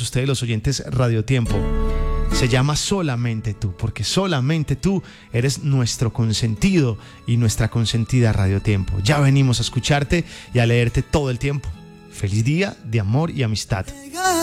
ustedes los oyentes Radio Tiempo. Se llama Solamente Tú, porque solamente tú eres nuestro consentido y nuestra consentida Radio Tiempo. Ya venimos a escucharte y a leerte todo el tiempo. Feliz día de amor y amistad.